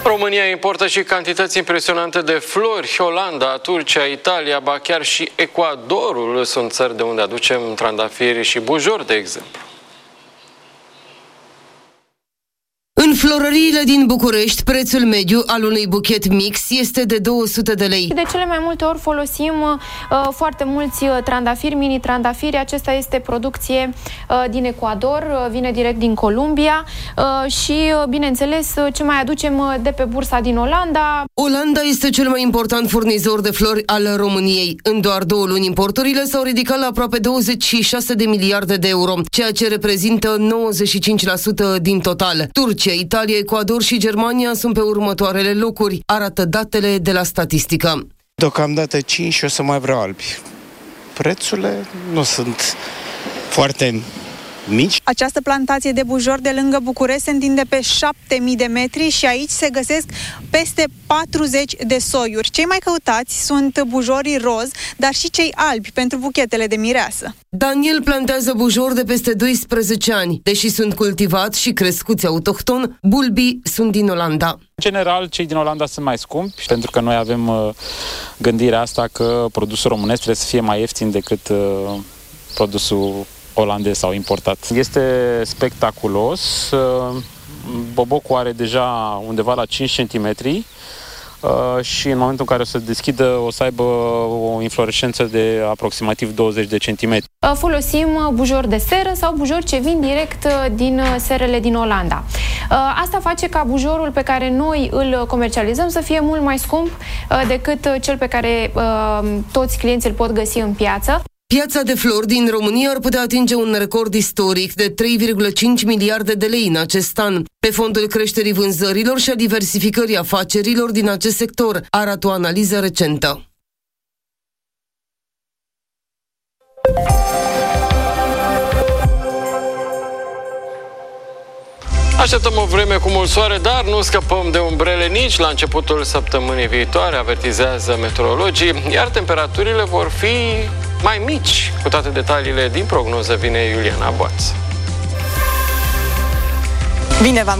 România importă și cantități impresionante de flori. Olanda, Turcia, Italia, ba chiar și Ecuadorul sunt țări de unde aducem trandafiri și bujori, de exemplu. În florăriile din București, prețul mediu al unui buchet mix este de 200 de lei. De cele mai multe ori folosim foarte mulți trandafiri, mini-trandafiri. Acesta este producție din Ecuador, vine direct din Columbia și, bineînțeles, ce mai aducem de pe bursa din Olanda. Olanda este cel mai important furnizor de flori al României. În doar 2 luni, importurile s-au ridicat la aproape 26 de miliarde de euro, ceea ce reprezintă 95% din total. Turcia, Italia, Ecuador și Germania sunt pe următoarele locuri, arată datele de la statistică. Deocamdată 5 și o să mai vreau albi. Prețurile nu sunt foarte mici. Această plantație de bujori de lângă București se întinde pe 7000 de metri și aici se găsesc peste 40 de soiuri. Cei mai căutați sunt bujorii roz, dar și cei albi pentru buchetele de mireasă. Daniel plantează bujori de peste 12 ani. Deși sunt cultivați și crescuți autohton, bulbii sunt din Olanda. În general, cei din Olanda sunt mai scumpi, pentru că noi avem gândirea asta că produsul românesc trebuie să fie mai ieftin decât produsul olandez sau importat. Este spectaculos. Bobocul are deja undeva la 5 cm și în momentul în care o să deschidă o să aibă o inflorescență de aproximativ 20 de centimetri. Folosim bujori de seră sau bujori ce vin direct din serele din Olanda. Asta face ca bujorul pe care noi îl comercializăm să fie mult mai scump decât cel pe care toți clienții îl pot găsi în piață. Piața de flori din România ar putea atinge un record istoric de 3,5 miliarde de lei în acest an, pe fondul creșterii vânzărilor și a diversificării afacerilor din acest sector, arată o analiză recentă. Așteptăm o vreme cu mult soare, dar nu scăpăm de umbrele nici la începutul săptămânii viitoare, avertizează meteorologii, iar temperaturile vor fi mai mici. Cu toate detaliile din prognoză vine Iuliana Boaț. Bine v-am